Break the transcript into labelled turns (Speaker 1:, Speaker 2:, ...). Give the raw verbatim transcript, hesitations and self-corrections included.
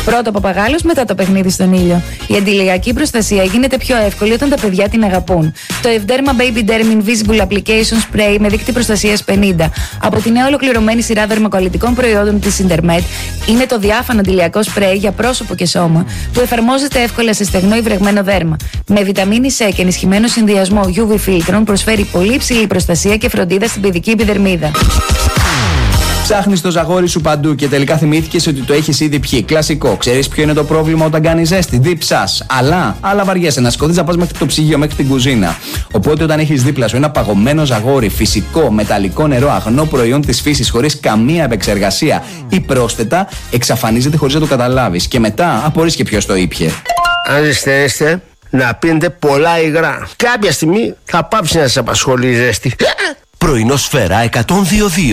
Speaker 1: Πρώτο ο παπαγάλος, μετά το παιχνίδι στον ήλιο. Η αντιλιακή προστασία γίνεται πιο εύκολη όταν τα παιδιά την αγαπούν. Το Evderma Baby Derm Invisible Application Spray με δείκτη προστασίας πενήντα από τη νέα ολοκληρωμένη σειρά δερμακολλητικών προϊόντων της Intermed είναι το διάφανο αντιλιακό σπρέι για πρόσωπο και σώμα που εφαρμόζεται εύκολα σε στεγνό ή βρεγμένο δέρμα. Με βιταμίνη C και ενισχυμένο συνδυασμό γιου βι φίλτρων προσφέρει πολύ υψηλή προστασία και φροντίδα στην παιδική επιδερμίδα.
Speaker 2: Ψάχνεις το ζαγόρι σου παντού και τελικά θυμήθηκες ότι το έχεις ήδη πιει. Κλασικό. Ξέρεις ποιο είναι το πρόβλημα όταν κάνει ζέστη? Δίψας. Αλλά, αλλά βαριέσαι να σηκωθείς να πας μέχρι το ψυγείο, μέχρι την κουζίνα. Οπότε όταν έχεις δίπλα σου ένα παγωμένο ζαγόρι, φυσικό, μεταλλικό νερό, αγνό προϊόν της φύσης, χωρίς καμία επεξεργασία ή πρόσθετα, εξαφανίζεται χωρίς να το καταλάβεις. Και μετά απορείς και ποιος το ήπιε.
Speaker 3: Αν ζεσταίνεστε, να πίνετε πολλά υγρά. Κάποια στιγμή θα πάψει να σας απασχολεί η ζέστη.
Speaker 4: Πρωινό Σφαίρα εκατόν δύο δύο.